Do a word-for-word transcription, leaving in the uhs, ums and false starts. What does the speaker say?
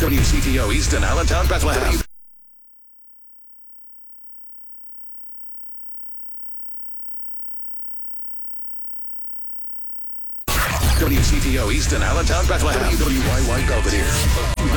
W C T O Easton, Allentown, Bethlehem. W C T O Easton, Allentown, Bethlehem. W W Y Y Belvedere.